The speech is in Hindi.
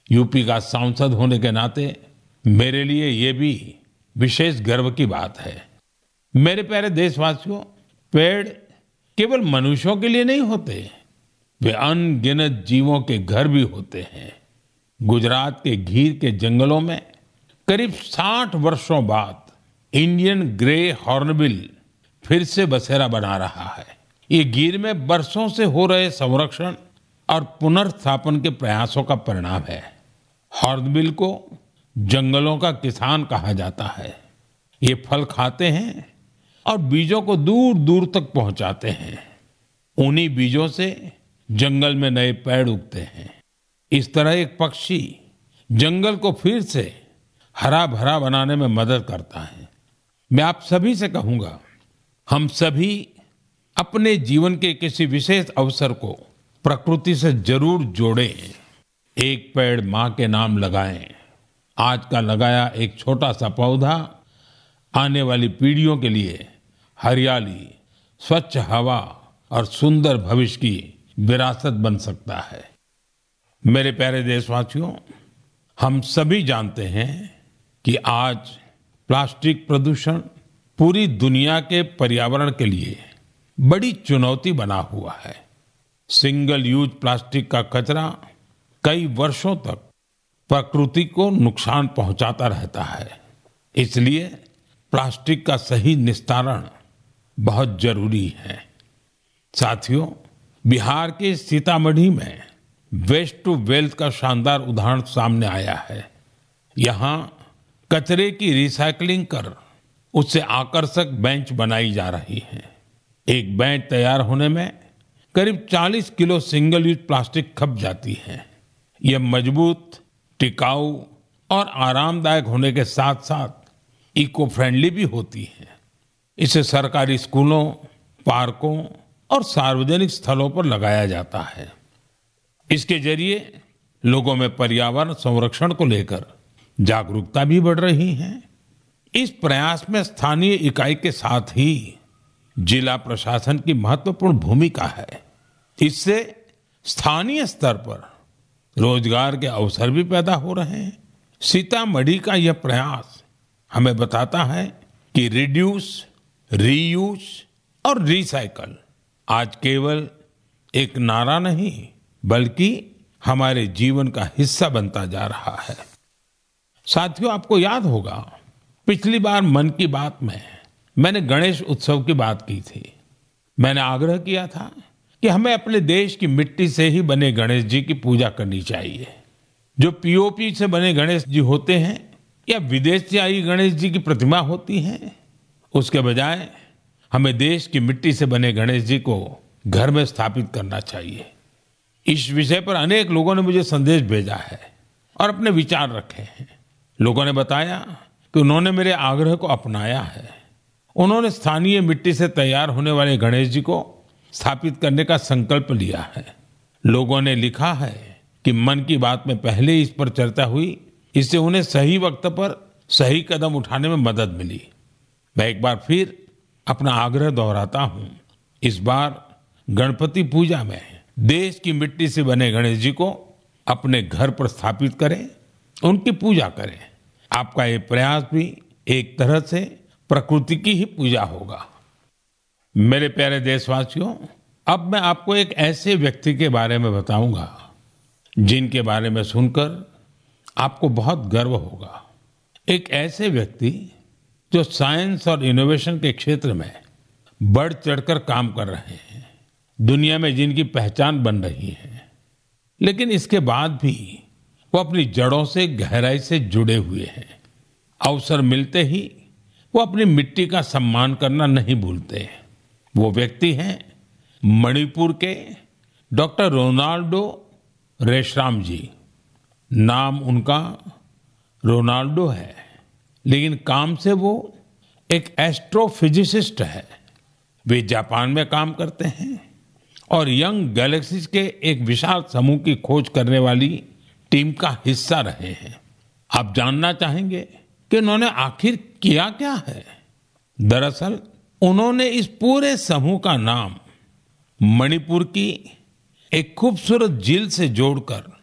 यूपी का सांसद होने के नाते मेरे लिए ये भी विशेष गर्व की बात है। मेरे प्यारे देशवासियों, पेड़ केवल मनुष्यों के लिए नहीं होते, वे अनगिनत जीवों के घर भी होते हैं। गुजरात के गीर के जंगलों में करीब 60 वर्षों बाद इंडियन ग्रे हॉर्नबिल फिर से बसेरा बना रहा है। ये गीर में बरसों से हो रहे संरक्षण और पुनर्स्थापन के प्रयासों का परिणाम है। हॉर्नबिल को जंगलों का किसान कहा जाता है। ये फल खाते हैं और बीजों को दूर दूर तक पहुंचाते हैं। उन्हीं बीजों से जंगल में नए पेड़ उगते हैं। इस तरह एक पक्षी जंगल को फिर से हरा भरा बनाने में मदद करता है। मैं आप सभी से कहूंगा, हम सभी अपने जीवन के किसी विशेष अवसर को प्रकृति से जरूर जोड़ें। एक पेड़ मां के नाम लगाएं। आज का लगाया एक छोटा सा पौधा आने वाली पीढ़ियों के लिए हरियाली, स्वच्छ हवा और सुंदर भविष्य की विरासत बन सकता है। मेरे प्यारे देशवासियों, हम सभी जानते हैं कि आज प्लास्टिक प्रदूषण पूरी दुनिया के पर्यावरण के लिए बड़ी चुनौती बना हुआ है। सिंगल यूज प्लास्टिक का कचरा कई वर्षों तक प्रकृति को नुकसान पहुंचाता रहता है। इसलिए प्लास्टिक का सही निस्तारण बहुत जरूरी है। साथियों, बिहार के सीतामढ़ी में वेस्ट टू वेल्थ का शानदार उदाहरण सामने आया है। यहाँ कचरे की रिसाइकलिंग कर उससे आकर्षक बेंच बनाई जा रही है। एक बेंच तैयार होने में करीब 40 किलो सिंगल यूज प्लास्टिक खप जाती है। यह मजबूत, टिकाऊ और आरामदायक होने के साथ साथ इको फ्रेंडली भी होती है। इसे सरकारी स्कूलों, पार्कों और सार्वजनिक स्थलों पर लगाया जाता है। इसके जरिए लोगों में पर्यावरण संरक्षण को लेकर जागरूकता भी बढ़ रही है। इस प्रयास में स्थानीय इकाई के साथ ही जिला प्रशासन की महत्वपूर्ण भूमिका है। इससे स्थानीय स्तर पर रोजगार के अवसर भी पैदा हो रहे हैं। सीतामढ़ी का यह प्रयास हमें बताता है कि रिड्यूस, रीयूज और रिसाइकल आज केवल एक नारा नहीं, बल्कि हमारे जीवन का हिस्सा बनता जा रहा है। साथियों, आपको याद होगा, पिछली बार मन की बात में मैंने गणेश उत्सव की बात की थी। मैंने आग्रह किया था कि हमें अपने देश की मिट्टी से ही बने गणेश जी की पूजा करनी चाहिए। जो पीओपी से बने गणेश जी होते हैं या विदेश से आई गणेश जी की प्रतिमा होती है, उसके बजाय हमें देश की मिट्टी से बने गणेश जी को घर में स्थापित करना चाहिए। इस विषय पर अनेक लोगों ने मुझे संदेश भेजा है और अपने विचार रखे हैं। लोगों ने बताया कि उन्होंने मेरे आग्रह को अपनाया है। उन्होंने स्थानीय मिट्टी से तैयार होने वाले गणेश जी को स्थापित करने का संकल्प लिया है। लोगों ने लिखा है कि मन की बात में पहले इस पर चर्चा हुई, इससे उन्हें सही वक्त पर सही कदम उठाने में मदद मिली। मैं एक बार फिर अपना आग्रह दोहराता हूं, इस बार गणपति पूजा में देश की मिट्टी से बने गणेश जी को अपने घर पर स्थापित करें, उनकी पूजा करें। आपका ये प्रयास भी एक तरह से प्रकृति की ही पूजा होगा। मेरे प्यारे देशवासियों, अब मैं आपको एक ऐसे व्यक्ति के बारे में बताऊंगा जिनके बारे में सुनकर आपको बहुत गर्व होगा। एक ऐसे व्यक्ति जो साइंस और इनोवेशन के क्षेत्र में बढ़ चढ़कर काम कर रहे हैं, दुनिया में जिनकी पहचान बन रही है, लेकिन इसके बाद भी वो अपनी जड़ों से गहराई से जुड़े हुए हैं। अवसर मिलते ही वो अपनी मिट्टी का सम्मान करना नहीं भूलते। वो व्यक्ति हैं मणिपुर के डॉक्टर रोनाल्डो रेशराम जी। नाम उनका रोनाल्डो है, लेकिन काम से वो एक एस्ट्रोफिजिसिस्ट है। वे जापान में काम करते हैं और यंग गैलेक्सीज के एक विशाल समूह की खोज करने वाली टीम का हिस्सा रहे हैं। आप जानना चाहेंगे कि उन्होंने आखिर किया क्या है? दरअसल उन्होंने इस पूरे समूह का नाम मणिपुर की एक खूबसूरत झील से जोड़कर